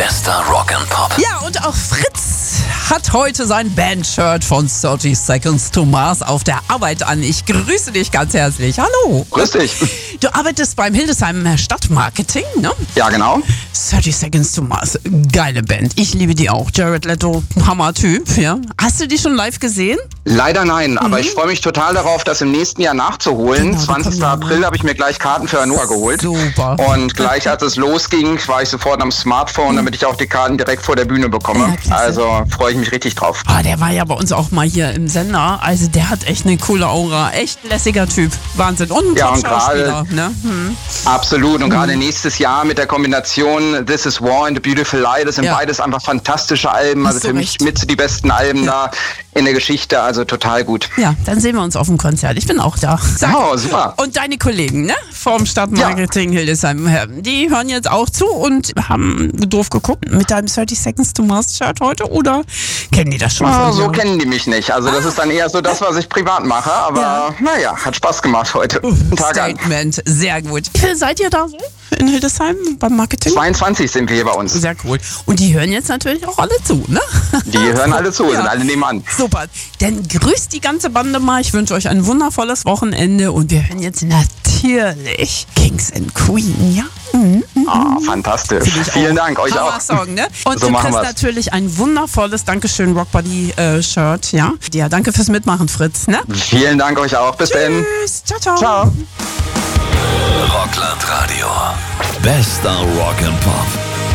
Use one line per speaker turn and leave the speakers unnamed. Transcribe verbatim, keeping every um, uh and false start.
Bester Rock and Pop.
Ja, und auch Fritz hat heute sein Bandshirt von thirty Seconds to Mars auf der Arbeit an. Ich grüße dich ganz herzlich. Hallo.
Grüß dich.
Du arbeitest beim Hildesheimer Stadtmarketing, ne?
Ja, genau.
thirty Seconds to Mars, geile Band. Ich liebe die auch. Jared Leto, Hammer-Typ, ja. Hast du die schon live gesehen?
Leider nein, aber
Mhm.
ich freue mich total darauf, das im nächsten Jahr nachzuholen.
Genau, die kommen
zwanzigsten
ja,
April
ne?
habe ich mir gleich Karten für Hannover geholt.
Super.
Und gleich als es losging, war ich sofort am Smartphone, damit ich auch die Karten direkt vor der Bühne bekomme.
Ja, klasse.
Also freue ich mich richtig drauf.
Ah, der war ja bei uns auch mal hier im Sender. Also der hat echt eine coole Aura. Echt lässiger Typ. Wahnsinn. Und ein
Ja, und
Top-Schauspieler. Ne? Hm.
Absolut. Und gerade nächstes Jahr mit der Kombination This Is War and The Beautiful Lie, das sind
Ja.
beides einfach fantastische Alben. Also
Hast du
für mich
recht.
mit die besten Alben da in der Geschichte. Also total gut.
Ja, dann sehen wir uns auf dem Konzert. Ich bin auch da. Sag,
Oh, super.
und deine Kollegen, ne? Vom Stadtmarketing Hildesheim, die hören jetzt auch zu und haben doof geguckt mit deinem thirty Seconds to Mars Shirt heute, oder kennen die das schon?
Ah,
von
so
dir?
kennen die mich nicht. Also das ist dann eher so das, was ich privat mache. Aber
Ja.
naja, hat Spaß gemacht heute. Guten Tag an.
Statement, sehr gut. Wie viel seid ihr da so in Hildesheim beim Marketing?
zweiundzwanzig sind wir hier bei uns.
Sehr cool. Und die hören jetzt natürlich auch alle zu, ne?
Die hören alle zu,
Ja.
sind alle nebenan.
Super. Dann grüßt die ganze Bande mal. Ich wünsche euch ein wundervolles Wochenende und wir hören jetzt natürlich Kings and Queen, ja? Mhm.
Ah, fantastisch.
Finde ich
Vielen
auch.
Dank, euch auch.
Hammer-Song, ne? Und
So
du
machen
kriegst
wir's.
natürlich ein wundervolles Dankeschön Rockbody-Shirt, ja? Ja, danke fürs Mitmachen, Fritz, ne?
Vielen Dank euch auch. Bis dann.
Tschüss. Ciao, ciao.
Ciao.
Rockland Radio. Bester Rock and Pop.